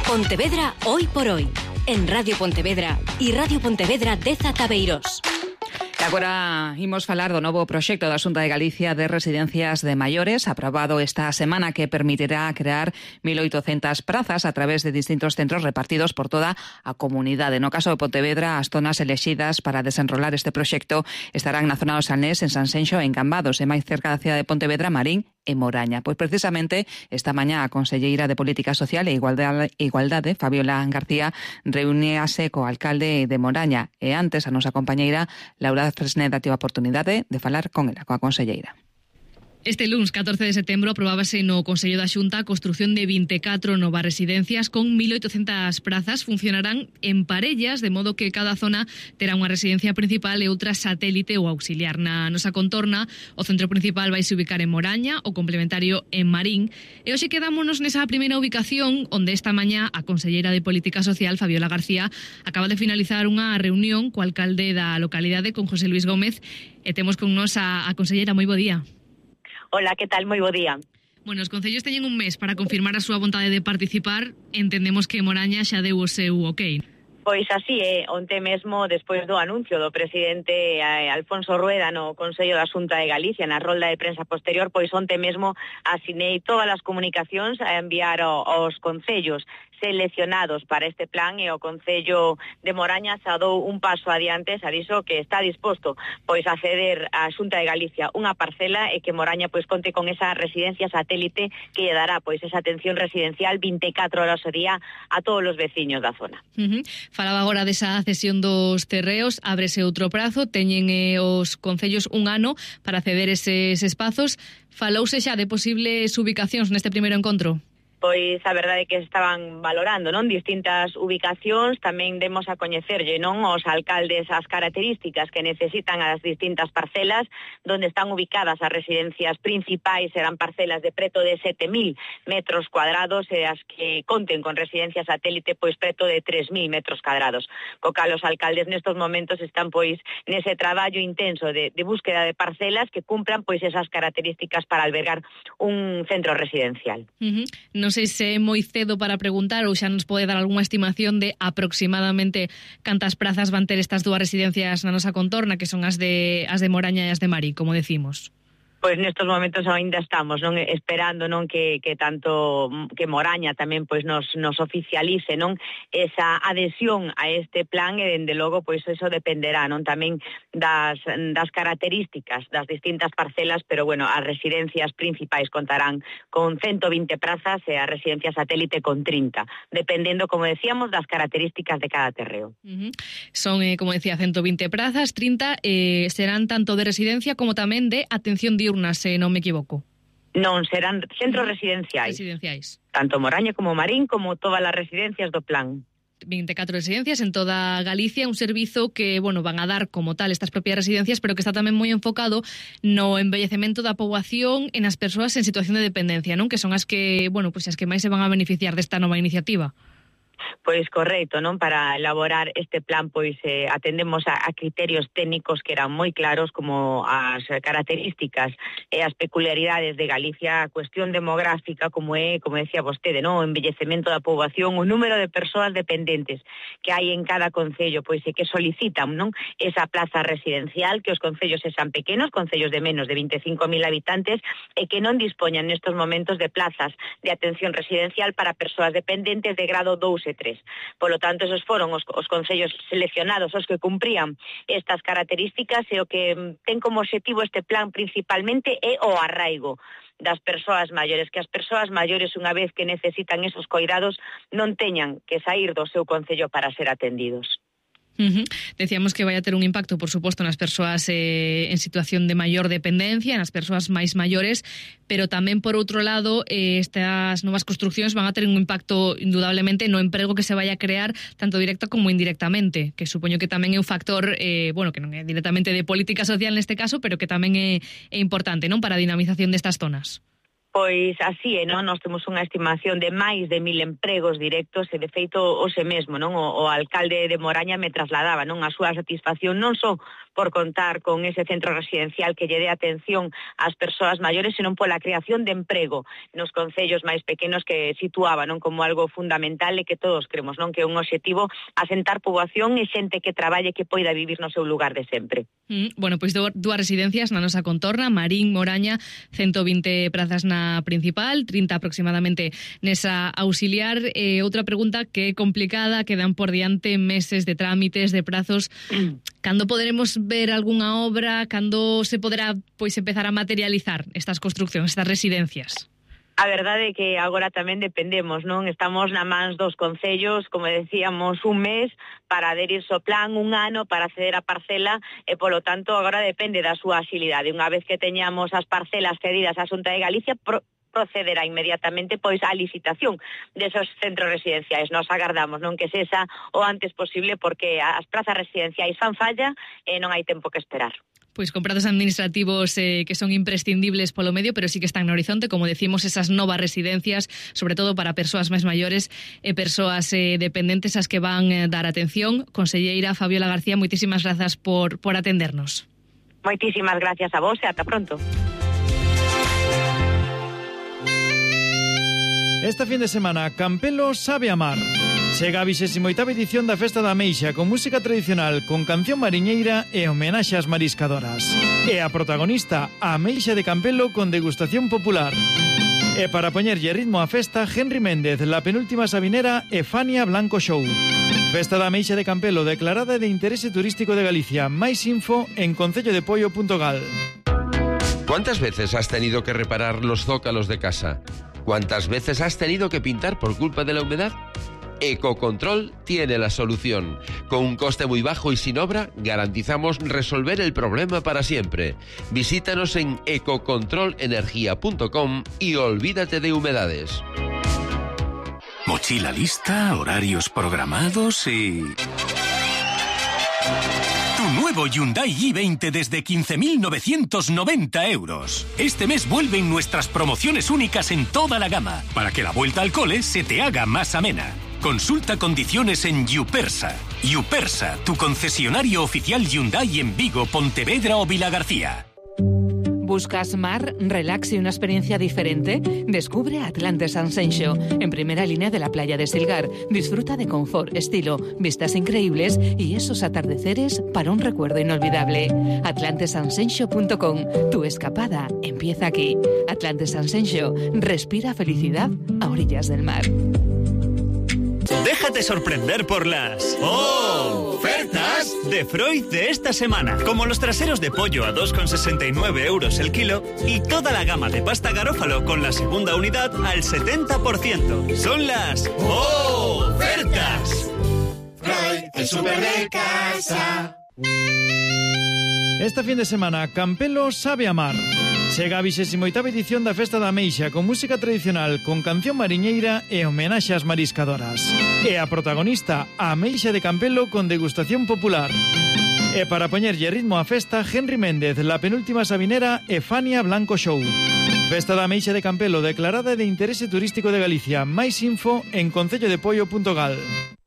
Pontevedra hoy por hoy, en Radio Pontevedra e Radio Pontevedra 10 Tabeiros. E agora imos falar do novo proxecto da Xunta de Galicia de residencias de maiores, aprobado esta semana, que permitirá crear 1.800 prazas a través de distintos centros repartidos por toda a comunidade. No caso de Pontevedra, as zonas elexidas para desenrolar este proxecto estarán na zona do Salnés, en Sanxenxo e en Cambados, e máis cerca da cidade de Pontevedra, Marín e Moraña. Pois precisamente esta mañá a conselleira de Política Social e Igualdade, Fabiola García, reuníase co alcalde de Moraña, e antes a nosa compañeira Laura Fresneda tive a oportunidade de falar con ela, coa conselleira. Este luns, 14 de setembro, aprobábase no Consello da Xunta a construción de 24 novas residencias con 1.800 prazas. Funcionarán en parellas, de modo que cada zona terá unha residencia principal e outra satélite ou auxiliar. Na nosa contorna, o centro principal vai se ubicar en Moraña, o complementario en Marín. E hoxe quedámonos nesa primeira ubicación, onde esta mañá a conselleira de Política Social, Fabiola García, acaba de finalizar unha reunión co alcalde da localidade, con José Luis Gómez, e temos con nos a conselleira. Moi bo día. Hola, que tal? Moi bo día. Bueno, os concellos teñen un mes para confirmar a súa vontade de participar. Entendemos que Moraña xa deu o seu ok. Pois así é, onte mesmo, despois do anuncio do presidente Alfonso Rueda no Consello da Xunta de Galicia, na rolda de prensa posterior, pois onte mesmo asinei todas as comunicacións a enviar aos concellos seleccionados para este plan, e o Concello de Moraña xa dou un paso adiante, xa dixo que está disposto pois a ceder á Xunta de Galicia unha parcela, e que Moraña pois conte con esa residencia satélite que lle dará pois esa atención residencial 24 horas ao día a todos os veciños da zona. Falaba agora desa cesión dos terreos, ábrese outro prazo, teñen os concellos un ano para ceder eses espazos. Falouse xa de posibles ubicacións neste primeiro encontro? Pois a verdade é que estaban valorando, non, distintas ubicacións. Tamén demos a coñecerlle, non, os alcaldes as características que necesitan as distintas parcelas. Donde están ubicadas as residencias principais serán parcelas de preto de 7.000 metros cuadrados, e as que conten con residencia satélite pois preto de 3.000 metros cuadrados. Co cal os alcaldes nestos momentos están pois nese traballo intenso de búsqueda de parcelas que cumpran pois esas características para albergar un centro residencial. Non sei se é moi cedo para preguntar, ou xa nos pode dar algunha estimación de aproximadamente cantas prazas van ter estas dúas residencias na nosa contorna, que son as de Moraña e as de Marín, como decimos. Pois nestos momentos ainda estamos, non, esperando, non, que tanto que Moraña tamén pois nos oficialice, non, esa adhesión a este plan, e dende logo pois eso dependerá, non, tamén das características das distintas parcelas, pero bueno, as residencias principais contarán con 120 prazas e as residencias satélite con 30, dependendo, como decíamos, das características de cada terreo. Son, como decía, 120 prazas, 30 serán tanto de residencia como tamén de atención diurna, se non me equivoco. Non, serán centros residenciais. Tanto Moraña como Marín, como todas as residencias do plan. 24 residencias en toda Galicia, un servizo que, bueno, van a dar como tal estas propias residencias, pero que está tamén moi enfocado no envellecemento da poboación e nas persoas en situación de dependencia, non? Que son as que, bueno, pois as que máis se van a beneficiar desta nova iniciativa. Pois correcto, non? Para elaborar este plan pois atendemos a criterios técnicos que eran moi claros, como as características e as peculiaridades de Galicia, a cuestión demográfica, como decía vostede, non? O envellecemento da poboación, o número de persoas dependentes que hai en cada concello, pois que solicitan, non, esa plaza residencial, que os concellos sexan pequenos, concellos de menos de 25.000 habitantes, e que non dispoñan nestos momentos de plazas de atención residencial para persoas dependentes de grado 2 e 3. Por lo tanto, esos foron os concellos seleccionados os que cumprían estas características, e o que ten como objetivo este plan principalmente é o arraigo das persoas maiores, que as persoas maiores, unha vez que necesitan esos coidados, non teñan que saír do seu concello para ser atendidos. Decíamos que vai a ter un impacto, por suposto, nas persoas en situación de maior dependencia, nas persoas máis maiores, pero tamén, por outro lado, estas novas construccións van a ter un impacto indudablemente no emprego que se vai a crear, tanto directo como indirectamente, que supoño que tamén é un factor, bueno, que non é directamente de política social neste caso, pero que tamén é importante, non, para a dinamización destas zonas. Pois así é, non? Nós temos unha estimación de máis de 1.000 empregos directos, e de feito hoxe mesmo, non, o alcalde de Moraña me trasladaba, non, a súa satisfacción non só por contar con ese centro residencial que lle dé atención ás persoas maiores, senón pola creación de emprego nos concellos máis pequenos que situaba non como algo fundamental e que todos cremos non que é un obxectivo asentar poboación e xente que traballe que poida vivir no seu lugar de sempre. Bueno, pois dúas residencias na nosa contorna, Marín, Moraña, 120 prazas na principal, 30 aproximadamente nesa auxiliar. Outra pregunta que é complicada, quedan por diante meses de trámites, de prazos. Cando poderemos ver algunha obra? Cando se poderá pois empezar a materializar estas construcións, estas residencias? A verdade é que agora tamén dependemos, non? Estamos na mans dos concellos, como decíamos, un mes para aderirse ao plan, un ano para acceder á parcela e, polo tanto, agora depende da súa axilidade. Unha vez que teñamos as parcelas cedidas á Xunta de Galicia, procederá inmediatamente pois á licitación desos centros residenciais. Nos agardamos non que sexa o antes posible porque as prazas residenciais fan falla e non hai tempo que esperar. Pois con prazos administrativos que son imprescindibles polo medio, pero sí que están no horizonte, como decimos, esas novas residencias, sobre todo para persoas máis maiores e persoas dependentes as que van dar atención. Conselleira Fabiola García, moitísimas grazas por atendernos. Moitísimas gracias a vos e ata pronto. Esta fin de semana, Campelo sabe amar. Chega a 28ª edición da Festa da Ameixa con música tradicional, con canción mariñeira e homenaxe ás mariscadoras. E a protagonista, a Ameixa de Campelo con degustación popular. E para poñerlle ritmo á festa, Henry Méndez, La Penúltima Sabinera e Fania Blanco Show. Festa da Ameixa de Campelo declarada de interese turístico de Galicia. Máis info en concellodepoio.gal. ¿Cuántas veces has tenido que reparar los zócalos de casa? ¿Cuántas veces has tenido que pintar por culpa de la humedad? Ecocontrol tiene la solución. Con un coste muy bajo y sin obra, garantizamos resolver el problema para siempre. Visítanos en ecocontrolenergia.com y olvídate de humedades. Mochila lista, horarios programados y... Tu nuevo Hyundai i20 desde 15.990 euros. Este mes vuelven nuestras promociones únicas en toda la gama, para que la vuelta al cole se te haga más amena. Consulta condiciones en Yupersa. Yupersa, tu concesionario oficial Hyundai en Vigo, Pontevedra o Vilagarcía. ¿Buscas mar, relax y una experiencia diferente? Descubre Atlantes Ascension, en primera línea de la playa de Silgar. Disfruta de confort, estilo, vistas increíbles y esos atardeceres para un recuerdo inolvidable. AtlantesAscension.com. Tu escapada empieza aquí. Atlantes Ascension. Respira felicidad a orillas del mar. Déjate sorprender por las ofertas de Freud de esta semana. Como los traseros de pollo a 2,69 euros el kilo y toda la gama de pasta garófalo con la segunda unidad al 70%. Son las ofertas. Freud, el súper de casa. Esta fin de semana, Campelo sabe amar. Chega a 28ª edición da Festa da Ameixa con música tradicional, con canción mariñeira e homenaxe ás mariscadoras. E a protagonista, a Ameixa de Campelo con degustación popular. E para poñerlle ritmo á festa, Henry Méndez, La Penúltima Sabinera e Fania Blanco Show. Festa da Ameixa de Campelo declarada de interese turístico de Galicia. Máis info en concellodepoio.gal.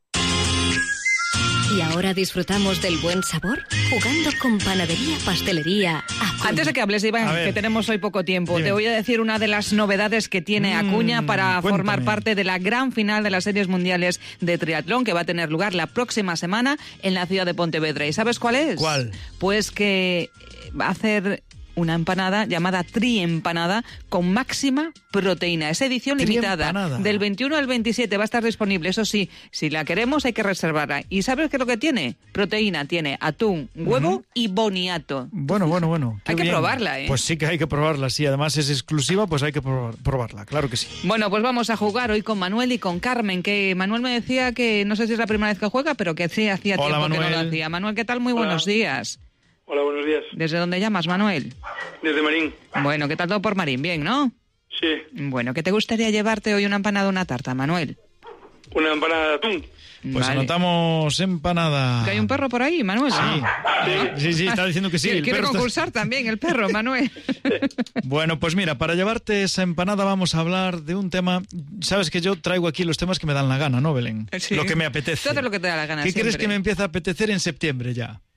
Y ahora disfrutamos del buen sabor jugando con Panadería Pastelería Acuña. Antes de que hables, Iván, que tenemos hoy poco tiempo, te voy a decir una de las novedades que tiene Acuña para formar parte de la gran final de las series mundiales de triatlón que va a tener lugar la próxima semana en la ciudad de Pontevedra. ¿Y sabes cuál es? ¿Cuál? Pues que va a hacer una empanada llamada Triempanada con máxima proteína. Es edición limitada. Del 21 al 27 va a estar disponible. Eso sí, si la queremos hay que reservarla. ¿Y sabes qué es lo que tiene? Proteína. Tiene atún, huevo y boniato. Bueno. Hay que probarla, ¿eh? Pues sí que hay que probarla, sí. Además es exclusiva, pues hay que probarla, claro que sí. Bueno, pues vamos a jugar hoy con Manuel y con Carmen, que Manuel me decía que no sé si es la primera vez que juega, pero que sí hacía tiempo que no lo hacía. Manuel, ¿qué tal? Muy buenos días. Hola, buenos días. ¿Desde dónde llamas, Manuel? Desde Marín. Bueno, ¿qué tal todo por Marín? Bien, ¿no? Sí. Bueno, ¿qué te gustaría llevarte hoy, una empanada o una tarta, Manuel? Una empanada de atún. Pues anotamos empanada. ¿Que hay un perro por ahí, Manuel? Sí, está diciendo que sí. Quiere concursar también el perro, Manuel. Bueno, pues mira, para llevarte esa empanada vamos a hablar de un tema. Sabes que yo traigo aquí los temas que me dan la gana, ¿no, Belén? Sí. Lo que me apetece. Todo lo que te da la gana. ¿Qué siempre. crees que me empieza a apetecer en septiembre ya?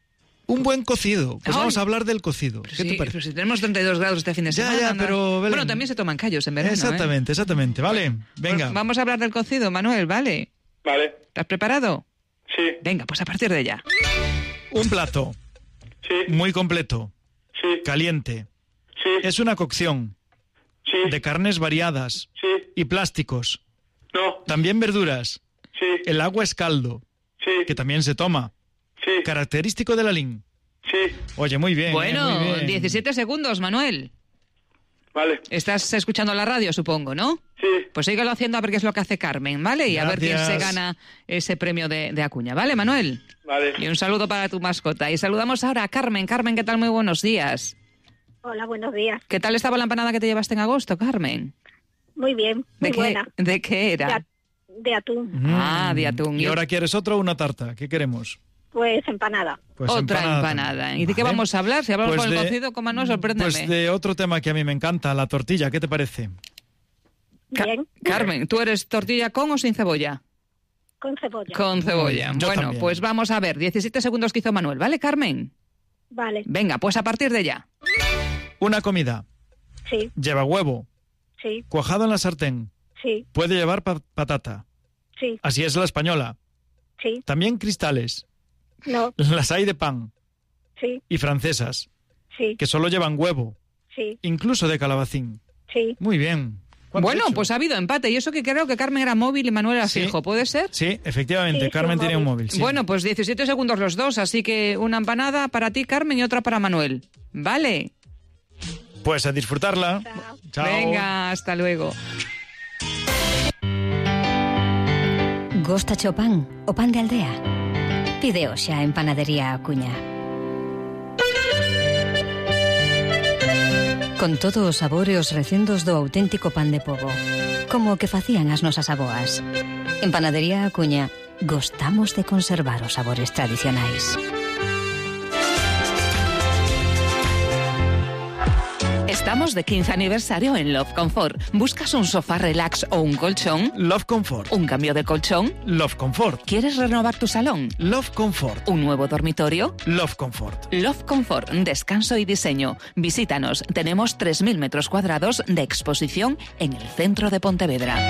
Un buen cocido. Pues vamos a hablar del cocido. ¿Qué te parece? Pero si tenemos 32 grados este fin de semana. Ya, pero... Belén. Bueno, también se toman callos en verano. Exactamente. Vale, venga. Pues vamos a hablar del cocido, Manuel, ¿vale? Vale. ¿Estás preparado? Sí. Venga, pues a partir de ya. Un plato. Sí. Muy completo. Sí. Caliente. Sí. Es una cocción. Sí. De carnes variadas. Sí. Y plásticos. No. También verduras. Sí. El agua es caldo. Sí. Que también se toma. Sí. Característico del alín. Sí. Oye, muy bien. Bueno, muy bien. 17 segundos, Manuel. Vale. Estás escuchando la radio, supongo, ¿no? Sí. Pues síguelo haciendo a ver qué es lo que hace Carmen, ¿vale? Y a ver quién se gana ese premio de Acuña, ¿vale, Manuel? Vale. Y un saludo para tu mascota. Y saludamos ahora a Carmen. Carmen, ¿qué tal? Muy buenos días. Hola, buenos días. ¿Qué tal estaba la empanada que te llevaste en agosto, Carmen? Muy bien, muy buena. ¿De qué era? De atún. De atún. ¿Y ahora quieres otra o una tarta? ¿Qué queremos? Pues empanada. Pues otra empanada. ¿Y de qué vamos a hablar? Si hablamos Pues con el cocido, como no, sorpréndeme. Pues de otro tema que a mí me encanta, la tortilla. ¿Qué te parece? Bien. Carmen, ¿tú eres tortilla con o sin cebolla? Con cebolla. Con cebolla. Yo Bueno, también. pues vamos a ver. 17 segundos que hizo Manuel, ¿vale, Carmen? Vale. Venga, pues a partir de ya. Una comida. Sí. Lleva huevo. Sí. Cuajado en la sartén. Sí. Puede llevar patata. Sí. Así es la española. Sí. También cristales. No. Las hay de pan. Sí. Y francesas. Sí. Que solo llevan huevo. Sí. Incluso de calabacín. Sí. Muy bien. Bueno, pues ha habido empate. Y eso que creo que Carmen era móvil y Manuel era fijo. ¿Puede ser? Sí, efectivamente. Sí, Carmen tiene un móvil. Sí. Bueno, pues 17 segundos los dos. Así que una empanada para ti, Carmen, y otra para Manuel. ¿Vale? Pues a disfrutarla. Chao. Venga, hasta luego. Gosta o pan o pan de aldea? Pide xa en Panadería Acuña. Con todos os sabores recendos do auténtico pan de pobo, como o que facían as nosas aboas. En Panadería Acuña gostamos de conservar os sabores tradicionais. Estamos de 15 aniversario en Love Comfort. ¿Buscas un sofá relax o un colchón? Love Comfort. ¿Un cambio de colchón? Love Comfort. ¿Quieres renovar tu salón? Love Comfort. ¿Un nuevo dormitorio? Love Comfort. Love Comfort, descanso y diseño. Visítanos. Tenemos 3.000 metros cuadrados de exposición en el centro de Pontevedra.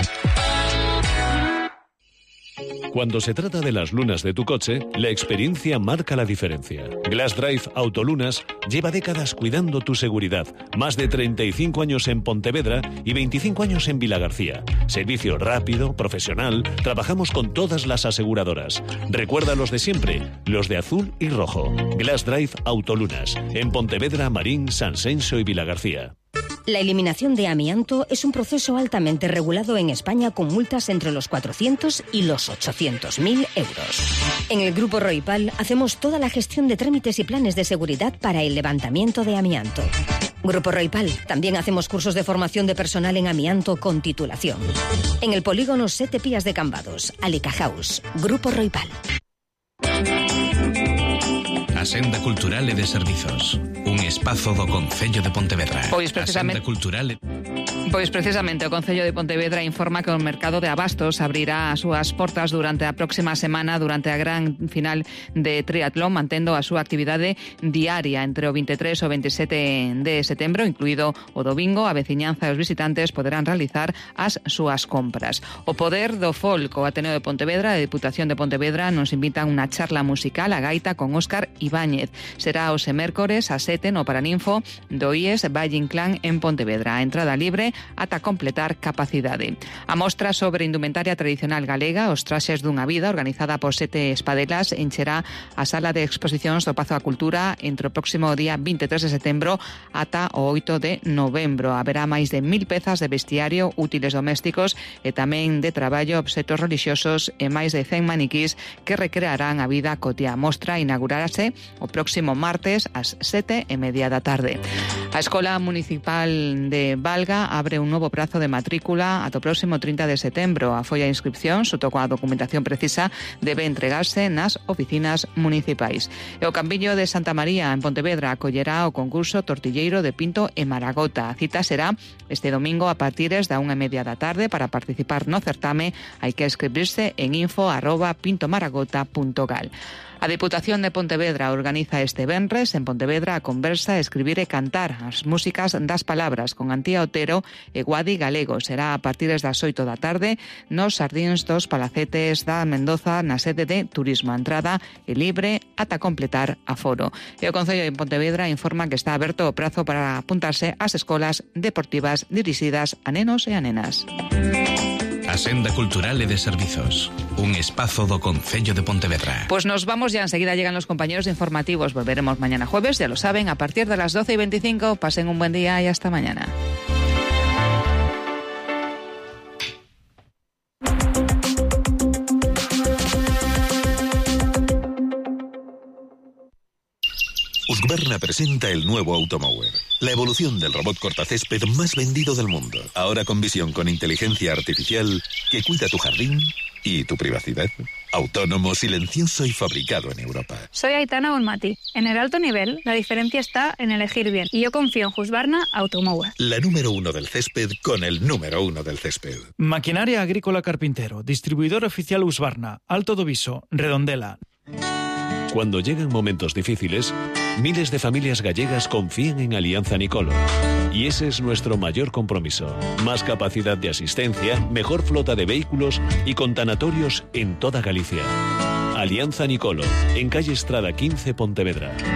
Cuando se trata de las lunas de tu coche, la experiencia marca la diferencia. Glass Drive Autolunas lleva décadas cuidando tu seguridad. Más de 35 años en Pontevedra y 25 años en Vilagarcía. Servicio rápido, profesional, trabajamos con todas las aseguradoras. Recuerda los de siempre, los de azul y rojo. Glass Drive Autolunas, en Pontevedra, Marín, Sanxenxo y Vilagarcía. La eliminación de amianto es un proceso altamente regulado en España con multas entre los 400 y los 800.000 euros. En el Grupo Roipal hacemos toda la gestión de trámites y planes de seguridad para el levantamiento de amianto. Grupo Roipal, también hacemos cursos de formación de personal en amianto con titulación. En el polígono Sete Pías de Cambados, Alica House, Grupo Roipal. A Senda Cultural e de Servizos, un espazo do Concello de Pontevedra. Pois precisamente, o Concello de Pontevedra informa que o mercado de abastos abrirá as súas portas durante a próxima semana durante a gran final de triatlón, mantendo a súa actividade diaria entre o 23 e o 27 de setembro, incluído o domingo. A veciñanza e os visitantes poderán realizar as súas compras. O Poder do Folk, o Ateneo de Pontevedra e a Diputación de Pontevedra nos invitan unha charla musical a gaita con Óscar Ibáñez. Será os mércores a 7 no Paraninfo do IES Valle Inclán en Pontevedra. A entrada libre ata completar capacidade. A mostra sobre indumentaria tradicional galega, os traxes dunha vida, organizada por 7 espadelas, encherá a sala de exposicións do Pazo da Cultura entre o próximo día 23 de setembro ata o 8 de novembro. Haberá máis de 1000 pezas de vestiario, útiles domésticos e tamén de traballo, obxectos relixiosos e máis de 100 maniquís que recrearán a vida cotiá. A mostra inaugurarase o próximo martes ás 7:30 da tarde. A Escola Municipal de Valga abre un novo prazo de matrícula ata o próximo 30 de setembro. A folla de inscripción, xuto coa documentación precisa, debe entregarse nas oficinas municipais. E o Campiño de Santa María, en Pontevedra, acollerá o concurso Tortilleiro de Pinto e Maragota. A cita será este domingo a partires da 1:30 da tarde. Para participar no certame hai que escribirse en info@pintomaragota.gal. A Diputación de Pontevedra organiza este venres en Pontevedra a conversa, escribir e cantar as músicas das palabras con Antía Otero e Guadi Galego. Será a partir das 8 da tarde nos Sardíns dos Palacetes da Mendoza na sede de Turismo. A entrada é libre ata completar aforo. E o Concello de Pontevedra informa que está aberto o prazo para apuntarse ás escolas deportivas dirixidas a nenos e a nenas. A Senda Cultural e de Servizos, un espazo do Concello de Pontevedra. Pues nos vamos ya, enseguida llegan los compañeros informativos. Volveremos mañana jueves, ya lo saben, a partir de las 12:25. Pasen un buen día y hasta mañana. Husqvarna presenta el nuevo Automower, la evolución del robot cortacésped más vendido del mundo. Ahora con visión con inteligencia artificial que cuida tu jardín y tu privacidad. Autónomo, silencioso y fabricado en Europa. Soy Aitana Bonmati. En el alto nivel, la diferencia está en elegir bien. Y yo confío en Husqvarna Automower. La número 1 del césped con el número 1 del césped. Maquinaria Agrícola Carpintero, distribuidor oficial Husqvarna, Alto do Viso, Redondela. Cuando llegan momentos difíciles, miles de familias gallegas confían en Alianza Nicolo. Y ese es nuestro mayor compromiso. Más capacidad de asistencia, mejor flota de vehículos y con tanatorios en toda Galicia. Alianza Nicolo, en calle Estrada 15, Pontevedra.